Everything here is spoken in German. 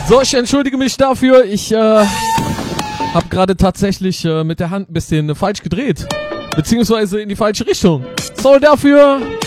So, ich entschuldige mich dafür. Ich habe gerade tatsächlich mit der Hand ein bisschen falsch gedreht. Beziehungsweise in die falsche Richtung. Sorry dafür.